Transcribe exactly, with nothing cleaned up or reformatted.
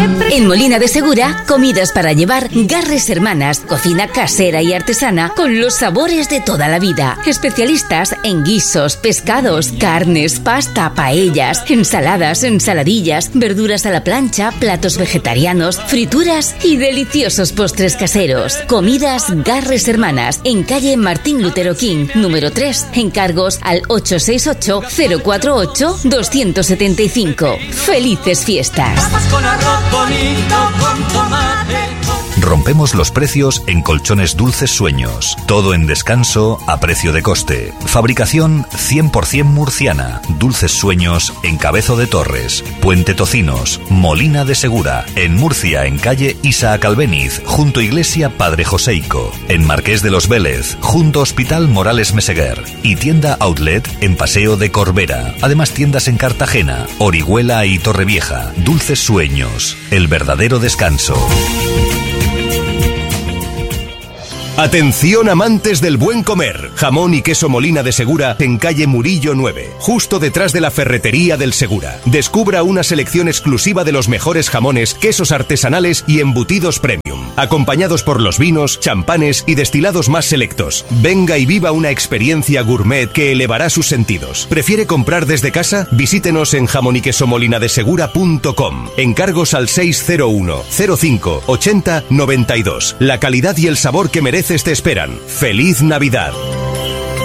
En Molina de Segura, comidas para llevar. Garres Hermanas, cocina casera y artesana con los sabores de toda la vida. Especialistas en guisos, pescados, carnes, pasta, paellas, ensaladas, ensaladillas, verduras a la plancha, platos vegetarianos, frituras y deliciosos postres caseros. Comidas Garres Hermanas, en calle Martín Lutero King, número tres. Encargos al ocho seis ocho, cero cuatro ocho, dos siete cinco. ¡Felices fiestas! Con arroz bonito, con tomate. Rompemos los precios en Colchones Dulces Sueños. Todo en descanso a precio de coste. Fabricación cien por ciento murciana. Dulces Sueños en Cabezo de Torres, Puente Tocinos, Molina de Segura. En Murcia, en calle Isaac Albéniz, junto Iglesia Padre Joseico. En Marqués de los Vélez, junto Hospital Morales Meseguer. Y tienda Outlet en Paseo de Corbera. Además tiendas en Cartagena, Orihuela y Torrevieja. Dulces Sueños, el verdadero descanso. Atención amantes del buen comer. Jamón y queso Molina de Segura en calle Murillo nueve, justo detrás de la ferretería del Segura. Descubra una selección exclusiva de los mejores jamones, quesos artesanales y embutidos premium, acompañados por los vinos, champanes y destilados más selectos. Venga y viva una experiencia gourmet que elevará sus sentidos. ¿Prefiere comprar desde casa? Visítenos en jamón y queso molina de segura punto com. Encargos al seis cero uno, cero cinco, ochenta, noventa y dos. La calidad y el sabor que mereces te esperan. ¡Feliz Navidad!